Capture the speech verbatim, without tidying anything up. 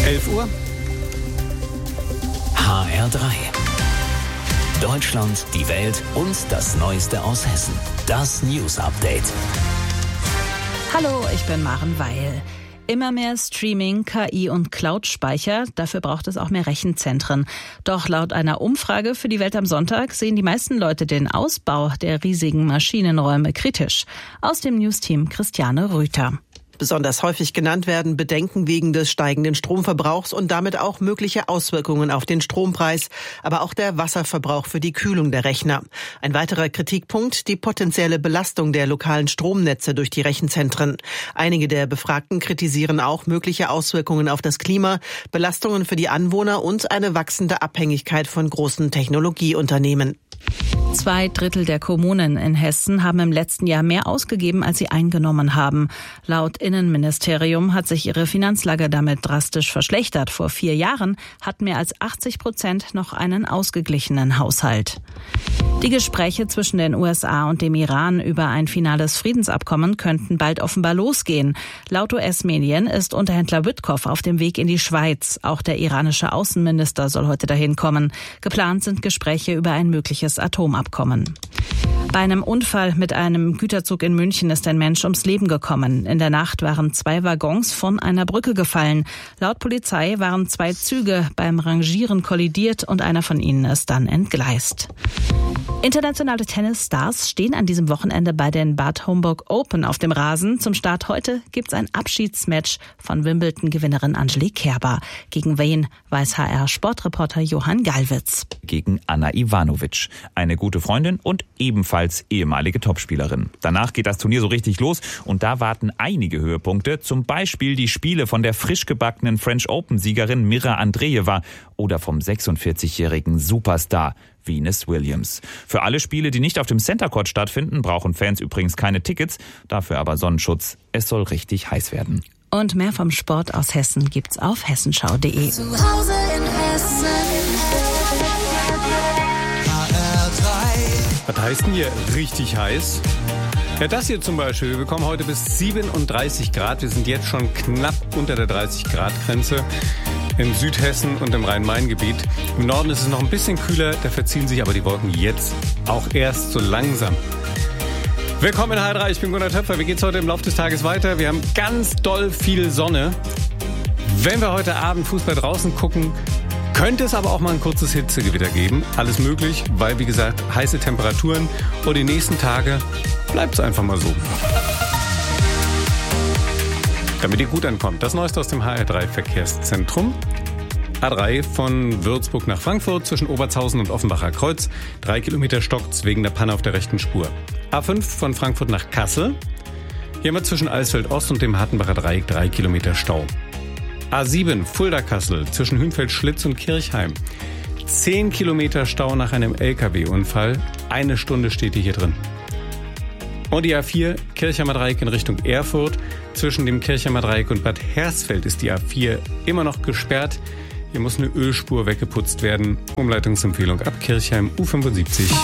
elf Uhr. H R drei. Deutschland, die Welt und das Neueste aus Hessen. Das News Update. Hallo, ich bin Maren Weil. Immer mehr Streaming, K I und Cloud-Speicher, dafür braucht es auch mehr Rechenzentren. Doch laut einer Umfrage für die Welt am Sonntag sehen die meisten Leute den Ausbau der riesigen Maschinenräume kritisch. Aus dem Newsteam Christiane Rüther. Besonders häufig genannt werden Bedenken wegen des steigenden Stromverbrauchs und damit auch mögliche Auswirkungen auf den Strompreis, aber auch der Wasserverbrauch für die Kühlung der Rechner. Ein weiterer Kritikpunkt, die potenzielle Belastung der lokalen Stromnetze durch die Rechenzentren. Einige der Befragten kritisieren auch mögliche Auswirkungen auf das Klima, Belastungen für die Anwohner und eine wachsende Abhängigkeit von großen Technologieunternehmen. Zwei Drittel der Kommunen in Hessen haben im letzten Jahr mehr ausgegeben, als sie eingenommen haben. Laut Innenministerium hat sich ihre Finanzlage damit drastisch verschlechtert. Vor vier Jahren hatten mehr als achtzig Prozent noch einen ausgeglichenen Haushalt. Die Gespräche zwischen den U S A und dem Iran über ein finales Friedensabkommen könnten bald offenbar losgehen. Laut U S-Medien ist Unterhändler Witkow auf dem Weg in die Schweiz. Auch der iranische Außenminister soll heute dahin kommen. Geplant sind Gespräche über ein mögliches Atomabkommen. Bei einem Unfall mit einem Güterzug in München ist ein Mensch ums Leben gekommen. In der Nacht waren zwei Waggons von einer Brücke gefallen. Laut Polizei waren zwei Züge beim Rangieren kollidiert und einer von ihnen ist dann entgleist. Internationale Tennisstars stehen an diesem Wochenende bei den Bad Homburg Open auf dem Rasen. Zum Start heute gibt's ein Abschiedsmatch von Wimbledon-Gewinnerin Angelique Kerber. Gegen wen, weiß H R-Sportreporter Johann Gallwitz. Gegen Anna Ivanovic, eine gute Freundin und ebenfalls ehemalige Topspielerin. Danach geht das Turnier so richtig los und da warten einige Höhepunkte, zum Beispiel die Spiele von der frisch gebackenen French Open-Siegerin Mira Andreeva oder vom sechsundvierzigjährigen Superstar Venus Williams. Für alle Spiele, die nicht auf dem Center Court stattfinden, brauchen Fans übrigens keine Tickets, dafür aber Sonnenschutz. Es soll richtig heiß werden. Und mehr vom Sport aus Hessen gibt's auf hessenschau punkt de. Zu Hause in Hessen. H R drei. Was heißt denn hier richtig heiß? Ja, das hier zum Beispiel. Wir bekommen heute bis siebenunddreißig Grad. Wir sind jetzt schon knapp unter der dreißig Grad Grenze. In Südhessen und im Rhein-Main-Gebiet. Im Norden ist es noch ein bisschen kühler, da verziehen sich aber die Wolken jetzt auch erst so langsam. Willkommen in H R drei, ich bin Gunnar Töpfer. Wie geht's heute im Laufe des Tages weiter? Wir haben ganz doll viel Sonne. Wenn wir heute Abend Fußball draußen gucken, könnte es aber auch mal ein kurzes Hitzegewitter geben. Alles möglich, weil wie gesagt heiße Temperaturen und die nächsten Tage bleibt es einfach mal so. Damit ihr gut ankommt, das Neueste aus dem H R drei Verkehrszentrum. A drei von Würzburg nach Frankfurt zwischen Obertshausen und Offenbacher Kreuz. Drei Kilometer stockt's wegen der Panne auf der rechten Spur. A fünf von Frankfurt nach Kassel. Hier haben wir zwischen Alsfeld Ost und dem Hartenbacher Dreieck drei Kilometer Stau. A sieben Fulda-Kassel zwischen Hünfeld-Schlitz und Kirchheim. Zehn Kilometer Stau nach einem L K W-Unfall. Eine Stunde steht die hier drin. Und die A vier, Kirchheimer Dreieck in Richtung Erfurt. Zwischen dem Kirchheimer Dreieck und Bad Hersfeld ist die A vier immer noch gesperrt. Hier muss eine Ölspur weggeputzt werden. Umleitungsempfehlung ab Kirchheim U fünfundsiebzig.